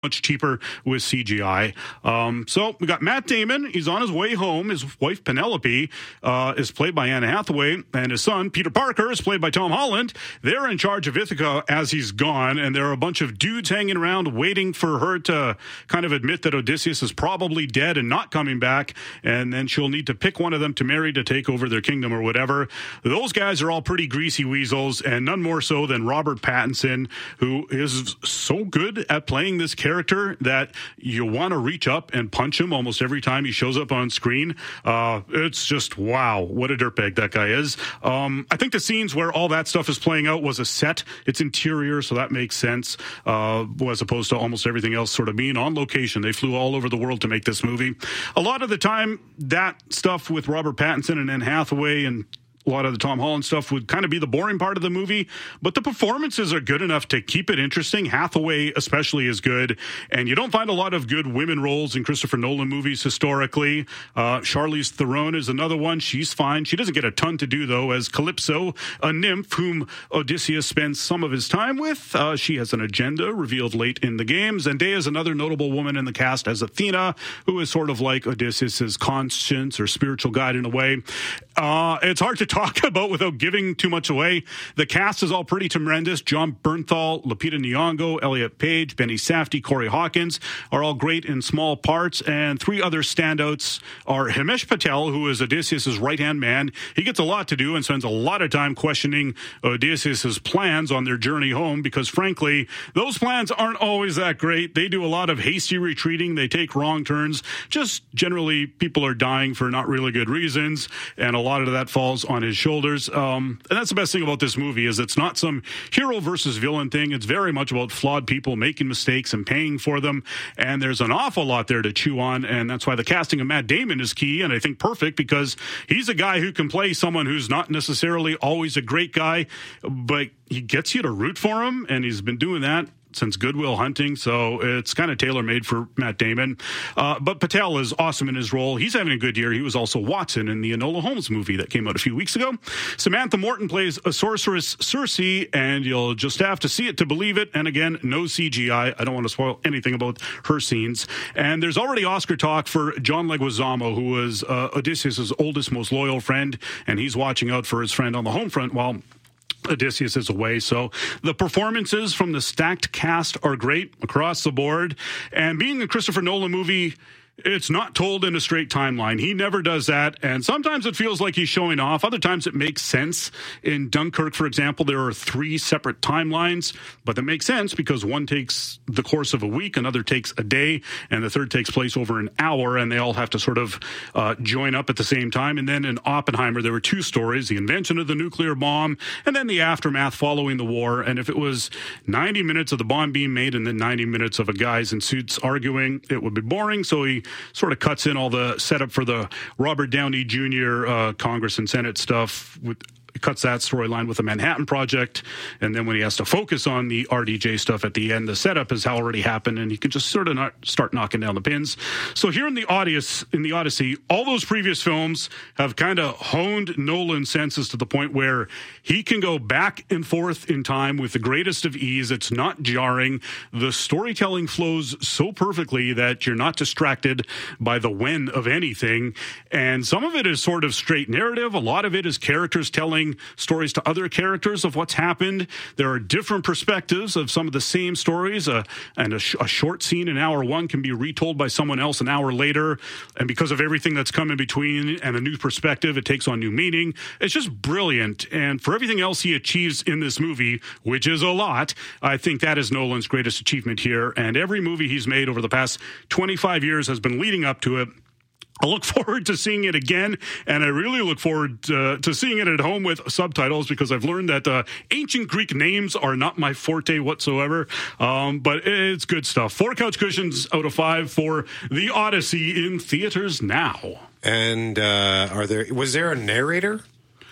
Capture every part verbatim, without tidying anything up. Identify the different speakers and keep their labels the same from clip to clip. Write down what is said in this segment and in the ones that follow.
Speaker 1: much cheaper with C G I. Um, so we got Matt Damon. He's on his way home. His wife, Penelope, uh, is played by Anne Hathaway, and his son, Peter Parker, is played by Tom Holland. They're in charge of Ithaca as he's gone, and there are a bunch of dudes hanging around waiting for her to kind of admit that Odysseus is probably dead and not coming back, and then she'll need to pick one of them to marry to take over their kingdom or whatever. Those guys are all pretty greasy weasels, and none more so than Robert Pattinson, who is so good at playing this character character that you want to reach up and punch him almost every time he shows up on screen. Uh, it's just, wow, what a dirtbag that guy is. Um, I think the scenes where all that stuff is playing out was a set. It's interior, so that makes sense, uh, as opposed to almost everything else sort of being on location. They flew all over the world to make this movie. A lot of the time, that stuff with Robert Pattinson and Anne Hathaway and a lot of the Tom Holland stuff would kind of be the boring part of the movie, but the performances are good enough to keep it interesting. Hathaway especially is good, and you don't find a lot of good women roles in Christopher Nolan movies historically. Uh, Charlize Theron is another one. She's fine. She doesn't get a ton to do, though, as Calypso, a nymph whom Odysseus spends some of his time with. Uh, she has an agenda revealed late in the game. Zendaya is another notable woman in the cast as Athena, who is sort of like Odysseus's conscience or spiritual guide in a way. Uh, it's hard to talk about without giving too much away. The cast is all pretty tremendous. John Bernthal, Lupita Nyong'o, Elliot Page, Benny Safdie, Corey Hawkins are all great in small parts, and three other standouts are Himesh Patel, who is Odysseus' right-hand man. He gets a lot to do and spends a lot of time questioning Odysseus' plans on their journey home because, frankly, those plans aren't always that great. They do a lot of hasty retreating. They take wrong turns. Just generally, people are dying for not really good reasons, and a lot of that falls on his shoulders. Um, and that's the best thing about this movie is it's not some hero versus villain thing. It's very much about flawed people making mistakes and paying for them. And there's an awful lot there to chew on. And that's why the casting of Matt Damon is key. And I think perfect because he's a guy who can play someone who's not necessarily always a great guy, but he gets you to root for him. And he's been doing that since Good Will Hunting, so it's kind of tailor-made for Matt Damon. Uh, but Patel is awesome in his role. He's having a good year. He was also Watson in the Enola Holmes movie that came out a few weeks ago. Samantha Morton plays a sorceress Circe, and you'll just have to see it to believe it. And again, no C G I. I don't want to spoil anything about her scenes. And there's already Oscar talk for John Leguizamo, who was uh, Odysseus' oldest, most loyal friend, and he's watching out for his friend on the home front while Odysseus is away. So the performances from the stacked cast are great across the board. And being a Christopher Nolan movie, it's not told in a straight timeline. He never does that. And sometimes it feels like he's showing off. Other times it makes sense. In Dunkirk, for example, there are three separate timelines, but that makes sense because one takes the course of a week, another takes a day, and the third takes place over an hour, and they all have to sort of uh, join up at the same time. And then in Oppenheimer, there were two stories, the invention of the nuclear bomb and then the aftermath following the war. And if it was ninety minutes of the bomb being made and then ninety minutes of a guys in suits arguing, it would be boring. So he sort of cuts in all the setup for the Robert Downey Junior uh, Congress and Senate stuff with cuts that storyline with the Manhattan Project, and then when he has to focus on the R D J stuff at the end, the setup has already happened, and he can just sort of not start knocking down the pins. So here in the Odyssey, in the Odyssey, all those previous films have kind of honed Nolan's senses to the point where he can go back and forth in time with the greatest of ease. It's not jarring. The storytelling flows so perfectly that you're not distracted by the when of anything, and some of it is sort of straight narrative. A lot of it is characters telling stories to other characters of what's happened. There are different perspectives of some of the same stories, uh, and a, sh- a short scene in hour one can be retold by someone else an hour later, and because of everything that's come in between and a new perspective, it takes on new meaning. It's just brilliant, and for everything else he achieves in this movie, which is a lot, I think that is Nolan's greatest achievement here, and every movie he's made over the past twenty-five years has been leading up to it. I look forward to seeing it again, and I really look forward to, to seeing it at home with subtitles because I've learned that uh, ancient Greek names are not my forte whatsoever, um, but it's good stuff. Four couch cushions out of five for The Odyssey in theaters now.
Speaker 2: And uh, are there? Was there a narrator?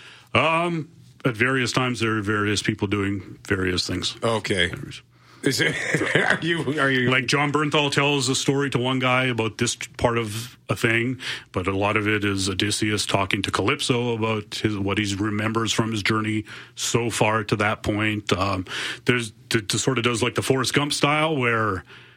Speaker 1: Um, at various times, there are various people doing various things.
Speaker 2: Okay. Is it, are you are you
Speaker 1: like John Bernthal tells a story to one guy about this part of a thing, but a lot of it is Odysseus talking to Calypso about his what he remembers from his journey so far to that point. Um, there's to, to sort of does like the Forrest Gump style where